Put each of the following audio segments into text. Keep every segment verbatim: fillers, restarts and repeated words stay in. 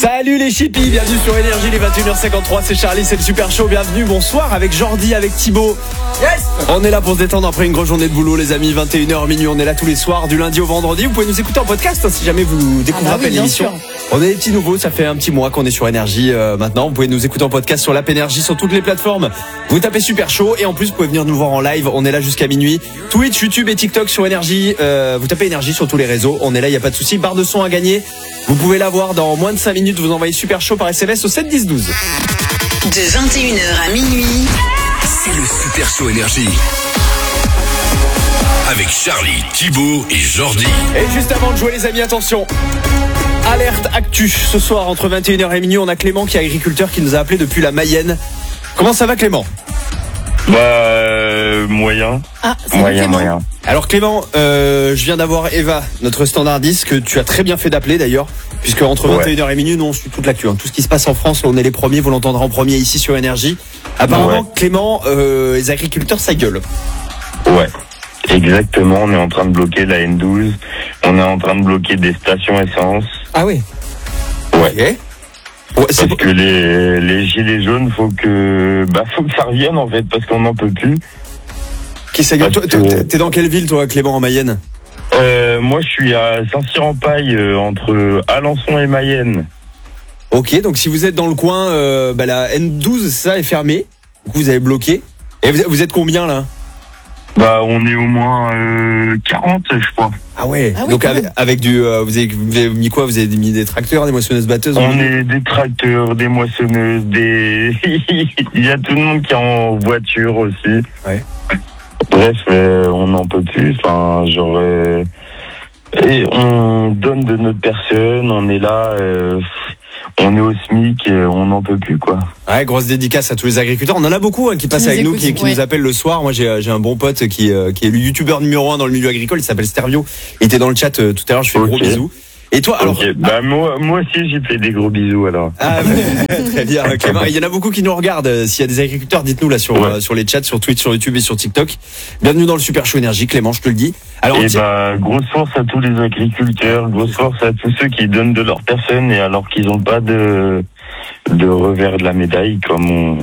Salut les chippies, bienvenue sur Énergie, les vingt et une heures cinquante-trois, c'est Charlie, c'est le Super Show, bienvenue, bonsoir avec Jordi, avec Thibaut. Yes. On est là pour se détendre après une grosse journée de boulot les amis, vingt et une heures minuit, on est là tous les soirs, du lundi au vendredi, vous pouvez nous écouter en podcast hein, si jamais vous découvrez ah bah oui, l'émission. On est des petits nouveaux, ça fait un petit mois qu'on est sur Énergie euh, maintenant, vous pouvez nous écouter en podcast sur l'app Énergie, sur toutes les plateformes, vous tapez Super Show et en plus vous pouvez venir nous voir en live, on est là jusqu'à minuit, Twitch, YouTube et TikTok sur Énergie, euh, vous tapez Énergie sur tous les réseaux, on est là, il n'y a pas de souci, barre de son à gagner. Vous pouvez l'avoir dans moins de cinq minutes, vous envoyez Super Show par S M S au sept dix douze. De vingt et une heures à minuit, c'est le Super Show Énergie. Avec Charlie, Thibaut et Jordi. Et juste avant de jouer les amis, attention. Alerte Actu, ce soir entre vingt et une heures et minuit, on a Clément qui est agriculteur qui nous a appelé depuis la Mayenne. Comment ça va Clément ? Bah euh, moyen. Ah, c'est moyen, moyen. Alors Clément, euh, je viens d'avoir Eva, notre standardiste, que tu as très bien fait d'appeler d'ailleurs, puisque entre vingt et une heures et minuit, nous on suit toute l'actu. Hein. Tout ce qui se passe en France, on est les premiers, vous l'entendrez en premier ici sur Énergie. Apparemment, ouais. Clément, euh, les agriculteurs, ça gueule. Ouais, exactement. On est en train de bloquer la N douze. On est en train de bloquer des stations essence. Ah oui. Ouais. Okay. Ouais, parce que les, les gilets jaunes, faut que, bah, faut que ça revienne en fait, parce qu'on n'en peut plus. Qui ça gueule ? Toi, que... T'es dans quelle ville toi, Clément, en Mayenne ? euh, Moi, je suis à Saint-Cyr-en-Paille, euh, entre Alençon et Mayenne. Ok, donc si vous êtes dans le coin, euh, bah, la N douze, ça est fermée. Du coup, vous avez bloqué. Et vous, vous êtes combien là ? Bah, on est au moins euh, quarante, je crois. Ah ouais. Ah oui, donc avec, avec du, euh, vous, avez, vous avez mis quoi ? Vous avez mis des tracteurs, des moissonneuses batteuses ? On est des tracteurs, des moissonneuses, des. Il y a tout le monde qui est en voiture aussi. Ouais. Bref, euh, on n'en peut plus. Enfin, genre, euh, et on donne de notre personne. On est là. Euh, on est au SMIC. Et on n'en peut plus, quoi. Ouais, grosse dédicace à tous les agriculteurs. On en a beaucoup hein, qui passent avec nous, qui, qui ouais. nous appellent le soir. Moi, j'ai, j'ai un bon pote qui, euh, qui est le youtubeur numéro un dans le milieu agricole. Il s'appelle Stervio. Il était dans le chat euh, tout à l'heure. Je fais okay. gros bisous. Et toi, alors okay. bah, ah, moi, moi aussi, j'ai fait des gros bisous, alors. Ah, bah, très bien, Clément. Il y en a beaucoup qui nous regardent. S'il y a des agriculteurs, dites-nous là sur, ouais. euh, sur les chats, sur Twitch, sur YouTube et sur TikTok. Bienvenue dans le Super Show Énergie, Clément, je te le dis. Alors, et bah, grosse force à tous les agriculteurs, grosse force à tous ceux qui donnent de leur personne et alors qu'ils n'ont pas de, de revers de la médaille, comme on,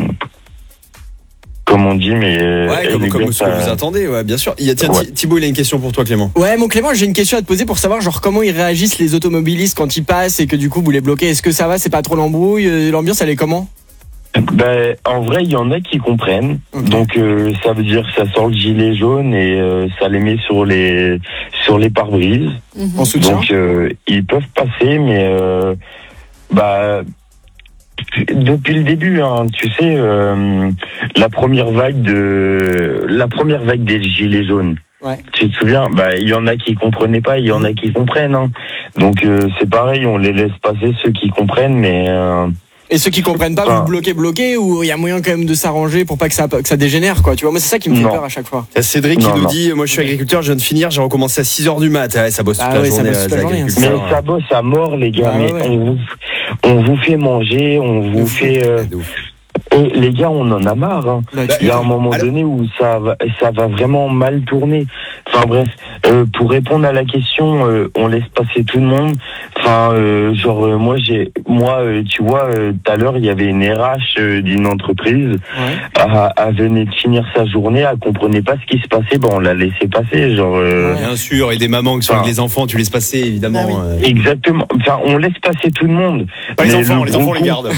comme on dit, mais ouais, comme, comme ce que vous attendez, ouais, bien sûr. Il y a, tiens, ouais. Thibaut, il a une question pour toi, Clément. Ouais, mon Clément, j'ai une question à te poser pour savoir genre comment ils réagissent les automobilistes quand ils passent et que du coup vous les bloquez. Est-ce que ça va, c'est pas trop l'embrouille, l'ambiance elle est comment ? Ben, en vrai, il y en a qui comprennent. Okay. Donc, euh, ça veut dire que ça sort le gilet jaune et euh, ça les met sur les sur les pare-brises. Mm-hmm. En soutien. Donc, euh, ils peuvent passer, mais euh, bah. Depuis le début, hein, tu sais, euh, la première vague de la première vague des gilets jaunes. Ouais. Tu te souviens ? Bah, il y en a qui comprenaient pas, il y en a qui comprennent. Hein. Donc euh, c'est pareil, on les laisse passer ceux qui comprennent, mais. Euh, Et ceux qui comprennent pas, enfin, vous bloquez, bloquez, ou il y a moyen quand même de s'arranger pour pas que ça que ça dégénère, quoi. Tu vois, moi c'est ça qui me fait non. peur à chaque fois. C'est Cédric non, qui nous non. dit, moi je suis agriculteur, je viens de finir, j'ai recommencé à six heures du mat. Ouais, ça bosse toute ah la ouais, journée. Ça bosse toute la journée hein, mais ça bosse à mort, les gars. Ah, mais ouais. on vous on vous fait manger, on vous fait. Euh, et les gars, on en a marre. Hein. Bah, il y a un moment alors... donné où ça va, ça va vraiment mal tourner. Enfin bref, euh, pour répondre à la question, euh, on laisse passer tout le monde. Enfin, euh, genre euh, moi j'ai, moi, euh, tu vois, tout euh, à l'heure il y avait une R H euh, d'une entreprise. Ouais. Elle, elle venait de finir sa journée, elle comprenait pas ce qui se passait. Bon, on l'a laissé passer, genre. Euh... Bien sûr, et des mamans qui sont enfin, avec les enfants, tu laisses passer évidemment. Ah oui. euh... Exactement. Enfin, on laisse passer tout le monde. Pas les enfants, les enfants on les garde.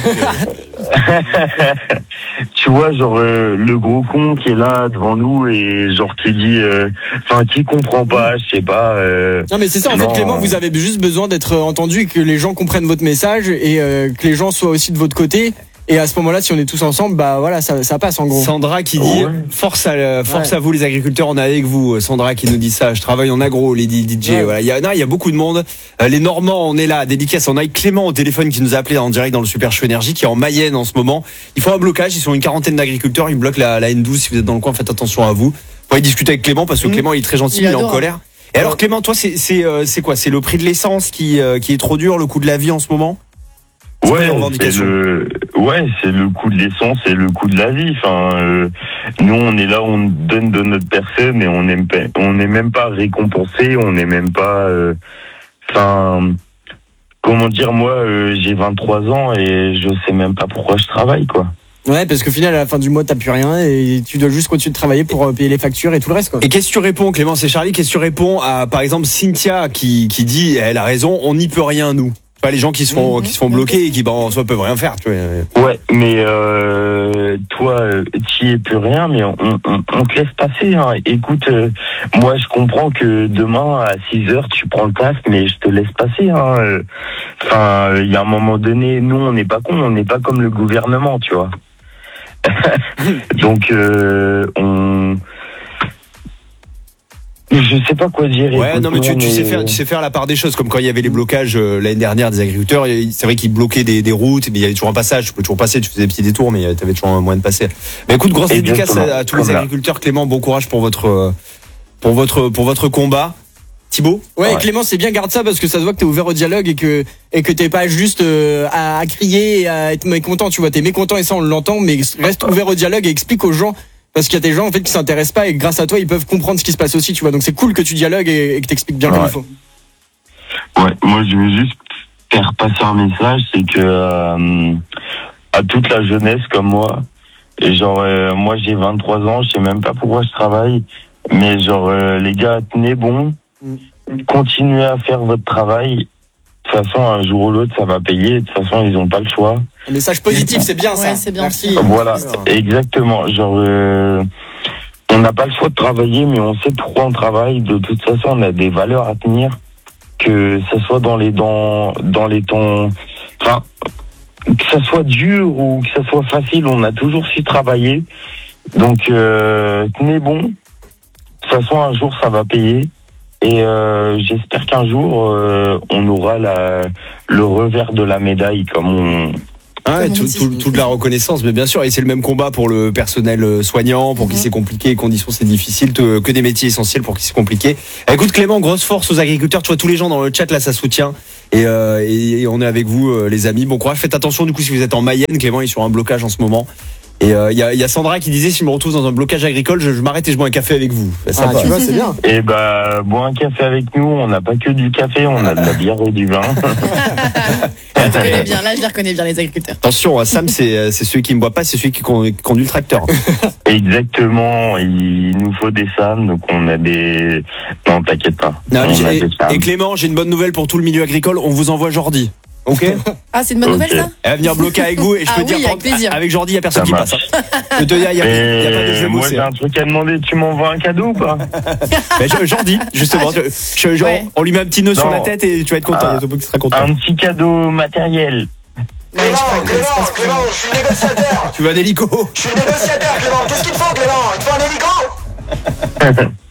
Tu vois, genre euh, le gros con qui est là devant nous et genre qui dit, enfin euh, qui comprend pas, je sais pas. Euh, non mais c'est ça en non, fait Clément, vous avez juste besoin d'être entendu et que les gens comprennent votre message et euh, que les gens soient aussi de votre côté. Et à ce moment-là, si on est tous ensemble, bah voilà, ça, ça passe en gros. Sandra qui dit ouais. force à force ouais. à vous les agriculteurs, on est avec vous. Sandra qui nous dit ça. Je travaille en agro, les D J. Ouais. Voilà, il y a, non, il y a beaucoup de monde. Les Normands, on est là. Dédicace. On a Clément au téléphone qui nous a appelé en direct dans le Super Show Énergie, qui est en Mayenne en ce moment. Ils font un blocage. Ils sont une quarantaine d'agriculteurs. Ils bloquent la, la N douze. Si vous êtes dans le coin, faites attention à vous. Vous pouvez discuter avec Clément parce que mmh. Clément il est très gentil, il, il est en colère. Et alors Clément, toi, c'est c'est euh, c'est quoi ? C'est le prix de l'essence qui euh, qui est trop dur, le coût de la vie en ce moment ? C'est ouais, c'est le, ouais, c'est le coût de l'essence et le coût de la vie. Enfin, euh, nous, on est là, on donne de notre personne et on n'est on n'est même pas récompensé, on n'est même pas. Enfin, comment dire, moi, euh, j'ai vingt-trois ans et je sais même pas pourquoi je travaille, quoi. Ouais, parce qu'au final, à la fin du mois, t'as plus rien et tu dois juste continuer de travailler pour payer les factures et tout le reste, quoi. Et qu'est-ce que tu réponds, Clément, c'est Charlie, qu'est-ce que tu réponds à, par exemple, Cynthia qui, qui dit, elle a raison, on n'y peut rien, nous. Pas les gens qui se font, mmh, qui se font bloquer et qui, ben, en soi, peuvent rien faire, tu vois. Ouais, mais euh, toi, tu y es plus rien, mais on, on, on te laisse passer. Hein. Écoute, euh, moi, je comprends que demain, à six heures, tu prends le casque, mais je te laisse passer. Hein. Enfin, il y a un moment donné, nous, on n'est pas cons, on n'est pas comme le gouvernement, tu vois. Donc, euh, on... Je sais pas quoi dire. Ouais, écoute, non, mais tu, tu mais... sais faire, tu sais faire la part des choses. Comme quand il y avait les blocages euh, l'année dernière des agriculteurs, c'est vrai qu'ils bloquaient des, des routes, mais il y avait toujours un passage. Tu pouvais toujours passer, tu faisais des petits détours, mais tu avais toujours un moyen de passer. Mais écoute, grosse dédicace à, à tous les agriculteurs. Clément, bon courage pour votre, pour votre, pour votre combat. Thibaut? Ouais, ouais. Clément, c'est bien, garde ça parce que ça se voit que t'es ouvert au dialogue et que et que t'es pas juste euh, à, à crier et à être mécontent. Tu vois, t'es mécontent et ça on l'entend, mais reste ouvert au dialogue et explique aux gens. Parce qu'il y a des gens en fait qui s'intéressent pas et grâce à toi ils peuvent comprendre ce qui se passe aussi, tu vois. Donc c'est cool que tu dialogues et, et que t'expliques bien ouais. comme il faut. Ouais, moi je veux juste faire passer un message, c'est que euh, à toute la jeunesse comme moi, et genre euh, moi j'ai vingt-trois ans, je sais même pas pourquoi je travaille, mais genre euh, les gars tenez bon, mm. continuez à faire votre travail. De toute façon, un jour ou l'autre, ça va payer. De toute façon, ils n'ont pas le choix. Un message positif, c'est bien ça. Ouais, c'est bien. Merci. Voilà, exactement. Genre, euh, on n'a pas le choix de travailler, mais on sait pourquoi on travaille. De toute façon, on a des valeurs à tenir, que ça soit dans les dans dans les temps, enfin, que ça soit dur ou que ça soit facile, on a toujours su travailler. Donc, euh, tenez bon. De toute façon, un jour, ça va payer. Et euh, j'espère qu'un jour, euh, on aura la, le revers de la médaille, comme on... Ah ouais, tout, tout, toute la reconnaissance, mais bien sûr, et c'est le même combat pour le personnel soignant, pour qui c'est compliqué, les conditions c'est difficile, que des métiers essentiels pour qui c'est compliqué. Écoute Clément, grosse force aux agriculteurs, tu vois tous les gens dans le chat là, ça soutient, et, euh, et on est avec vous les amis, bon courage, faites attention du coup si vous êtes en Mayenne, Clément est sur un blocage en ce moment. Et il euh, y, a, y a Sandra qui disait si je me retrouve dans un blocage agricole, je, je m'arrête et je bois un café avec vous. Ah, tu vois, c'est bien. Et bah, bois un café avec nous. On n'a pas que du café, on a de la bière et du vin. Je reconnais bien. Là, je les reconnais bien les agriculteurs. Attention, Sam, c'est c'est celui qui me boit pas, c'est celui qui conduit le tracteur. Exactement. Il nous faut des Sam, donc on a des. Non, t'inquiète pas. Non, et, et Clément, j'ai une bonne nouvelle pour tout le milieu agricole. On vous envoie Jordi. Ok. Ah, c'est une bonne okay. nouvelle ça. Elle va venir bloquer avec vous et je ah peux oui, dire avec, plaisir. avec Jordi, il y a personne ça qui marche. passe. Hein. Je te dis, il y a, y a pas de jeu. Moi, j'ai un truc à demander. Tu m'envoies un cadeau ou pas? je, Jordi, justement, ah, je, je, genre, ouais. on lui met un petit nœud non. sur la tête et tu vas être content. Ah, il sera content. Un petit cadeau matériel. Clément, Clément, Clément, je suis négociateur. Tu veux un hélico? Je suis négociateur, Clément. Qu'est-ce qu'il te faut, Clément? Il te faut un hélico?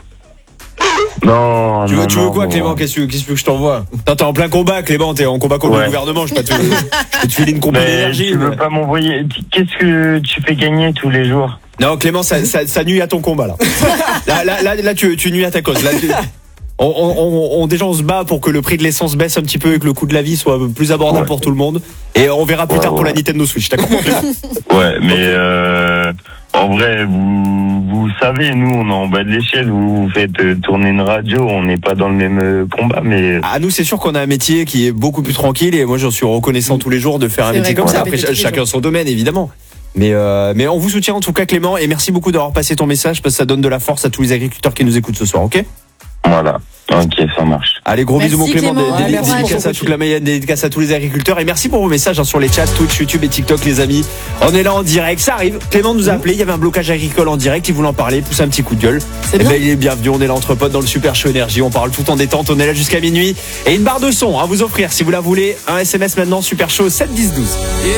Non, tu veux, non, tu veux non, quoi, non. Clément? Qu'est-ce que tu veux que je t'envoie? T'es en plein combat, Clément. T'es en combat contre ouais. le gouvernement. Je peux te, je peux te filer une compagnie d'énergie. Tu veux mais... pas m'envoyer? Qu'est-ce que tu fais gagner tous les jours? Non, Clément, ça, ça, ça nuit à ton combat là. Là, là, là, là tu, tu nuis à ta cause. Là, tu... on, on, on, déjà, on se bat pour que le prix de l'essence baisse un petit peu et que le coût de la vie soit plus abordable ouais. pour tout le monde. Et on verra plus ouais, tard ouais. pour la Nintendo Switch. T'as compris, Clément? Ouais, mais euh, en vrai, vous, vous savez, nous, on est en bas de l'échelle. Vous, vous faites euh, tourner une radio, on n'est pas dans le même euh, combat, mais. Ah, nous, c'est sûr qu'on a un métier qui est beaucoup plus tranquille et moi, j'en suis reconnaissant tous les jours de faire un métier comme ça. Après, chacun son domaine, évidemment. Mais euh, mais on vous soutient en tout cas, Clément, et merci beaucoup d'avoir passé ton message parce que ça donne de la force à tous les agriculteurs qui nous écoutent ce soir, ok? Voilà. Ok, ça marche. Allez, gros merci bisous mon Clément, Clément. des, des, ouais, des dédicaces à toute la Mayenne, des dédicaces à tous les agriculteurs et merci pour vos messages hein, sur les chats Twitch, YouTube et TikTok les amis. On est là en direct, ça arrive. Clément nous a appelé, il y avait un blocage agricole en direct, il voulait en parler, pousse un petit coup de gueule. Et ben il est bienvenu, on est là entre potes dans le Super Show Énergie, on parle tout en détente, on est là jusqu'à minuit et une barre de son à vous offrir si vous la voulez, un S M S maintenant Super Show sept dix douze. Yeah.